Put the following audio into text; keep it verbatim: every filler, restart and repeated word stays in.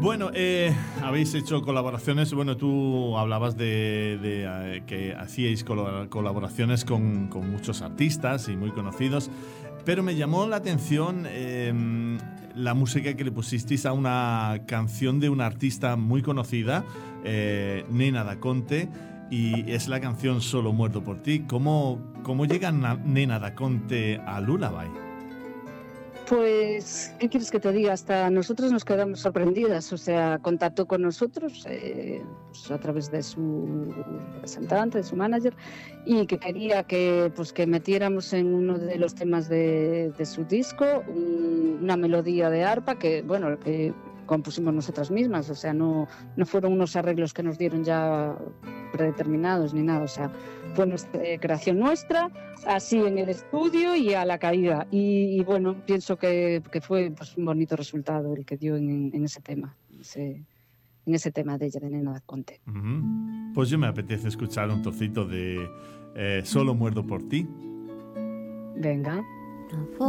Bueno, eh, habéis hecho colaboraciones. Bueno, tú hablabas de, de eh, que hacíais colo- colaboraciones con, con muchos artistas y muy conocidos, pero me llamó la atención eh, la música que le pusisteis a una canción de una artista muy conocida, eh, Nena Da Conte, y es la canción Solo muerto por ti. ¿Cómo, cómo llega Na- Nena Da Conte a Lullaby? Pues, ¿qué quieres que te diga? Hasta nosotros nos quedamos sorprendidas. O sea, contactó con nosotros eh, pues a través de su representante, de su manager, y que quería que, pues, que metiéramos en uno de los temas de, de su disco un, una melodía de arpa que, bueno, que compusimos nosotras mismas. O sea, no, no fueron unos arreglos que nos dieron ya predeterminados ni nada. O sea, fue nuestra eh, creación nuestra, así en el estudio y a la caída. Y, y bueno, pienso que, que fue pues, un bonito resultado el que dio en, en ese tema, en ese, en ese tema de ella, de Nena Da Conte. Uh-huh. Pues yo me apetece escuchar un trocito de eh, Solo muerdo por ti. Venga.